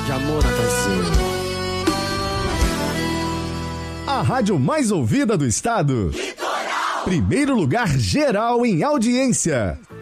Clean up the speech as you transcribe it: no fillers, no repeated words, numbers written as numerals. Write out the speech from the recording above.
de amor, Natanzinho. A rádio mais ouvida do estado. Litoral. Primeiro lugar geral em audiência.